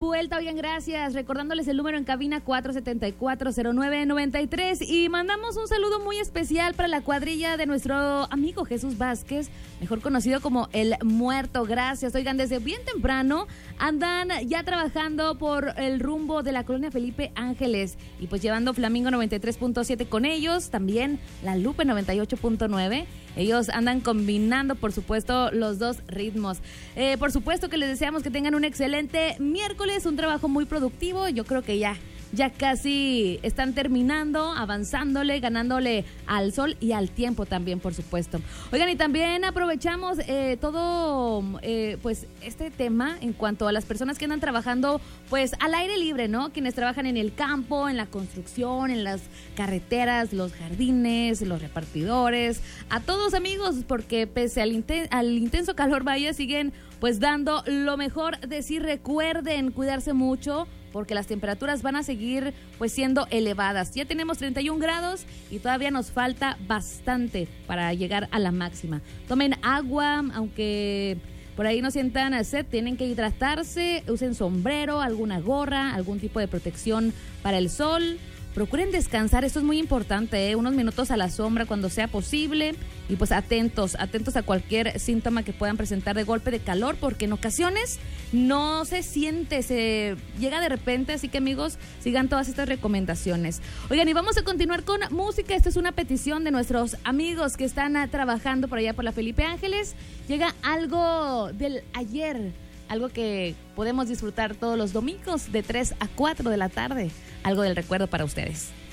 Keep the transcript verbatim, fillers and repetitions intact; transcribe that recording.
vuelta, oigan, gracias. Recordándoles el número en cabina cuatro siete cuatro, cero nueve nueve tres. Y mandamos un saludo muy especial para la cuadrilla de nuestro amigo Jesús Vázquez, mejor conocido como El Muerto. Gracias. Oigan, desde bien temprano andan ya trabajando por el rumbo de la colonia Felipe Ángeles. Y pues llevando Flamingo noventa y tres punto siete con ellos. También La Lupe noventa y ocho punto nueve. Ellos andan combinando, por supuesto, los dos ritmos. Eh, por supuesto que les deseamos que tengan un excelente miércoles, un trabajo muy productivo. Yo creo que ya, ya casi están terminando, avanzándole, ganándole al sol y al tiempo también, por supuesto. Oigan, y también aprovechamos eh, todo, eh, pues, este tema en cuanto a las personas que andan trabajando, pues, al aire libre, ¿no? Quienes trabajan en el campo, en la construcción, en las carreteras, los jardines, los repartidores, a todos, amigos, porque pese al, inten- al intenso calor, vaya, siguen, pues, dando lo mejor de sí. Recuerden cuidarse mucho, porque las temperaturas van a seguir pues siendo elevadas. Ya tenemos treinta y un grados y todavía nos falta bastante para llegar a la máxima. Tomen agua, aunque por ahí no sientan sed, tienen que hidratarse, usen sombrero, alguna gorra, algún tipo de protección para el sol. Procuren descansar, esto es muy importante, ¿eh? Unos minutos a la sombra cuando sea posible y pues atentos, atentos a cualquier síntoma que puedan presentar de golpe de calor, porque en ocasiones no se siente, se llega de repente, así que amigos, sigan todas estas recomendaciones. Oigan, y vamos a continuar con música. Esta es una petición de nuestros amigos que están uh, trabajando por allá por la Felipe Ángeles. Llega algo del ayer, algo que podemos disfrutar todos los domingos de tres a cuatro de la tarde. Algo del recuerdo para ustedes.